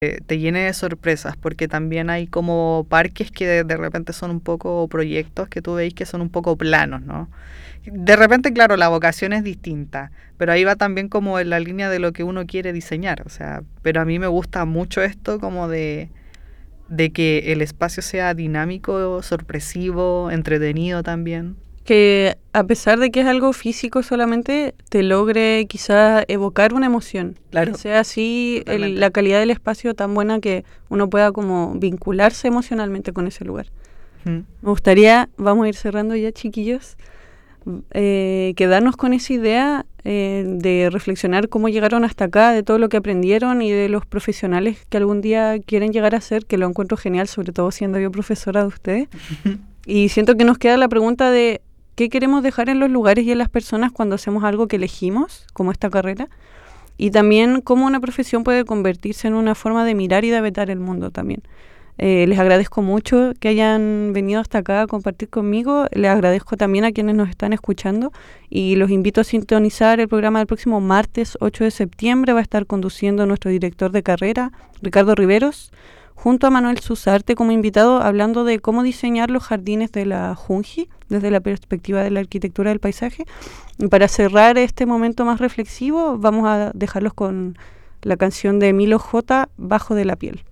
te llene de sorpresas, porque también hay como parques que de repente son un poco proyectos que tú veis que son un poco planos, ¿no? De repente, claro, la vocación es distinta, pero ahí va también como en la línea de lo que uno quiere diseñar, o sea, pero a mí me gusta mucho esto como de que el espacio sea dinámico, sorpresivo, entretenido también. Que a pesar de que es algo físico solamente, te logre quizás evocar una emoción. Claro. Que sea así Totalmente. la calidad del espacio tan buena que uno pueda como vincularse emocionalmente con ese lugar. Me gustaría, vamos a ir cerrando ya, chiquillos, quedarnos con esa idea de reflexionar cómo llegaron hasta acá, de todo lo que aprendieron y de los profesionales que algún día quieren llegar a ser, que lo encuentro genial, sobre todo siendo yo profesora de ustedes. Y siento que nos queda la pregunta de qué queremos dejar en los lugares y en las personas cuando hacemos algo que elegimos, como esta carrera, y también cómo una profesión puede convertirse en una forma de mirar y de habitar el mundo también. Les agradezco mucho que hayan venido hasta acá a compartir conmigo. Les agradezco también a quienes nos están escuchando y los invito a sintonizar el programa del próximo martes 8 de septiembre. Va a estar conduciendo nuestro director de carrera, Ricardo Riveros, junto a Manuel Susarte como invitado, hablando de cómo diseñar los jardines de la Junji desde la perspectiva de la arquitectura del paisaje. Y para cerrar este momento más reflexivo, vamos a dejarlos con la canción de Milo J, Bajo de la piel.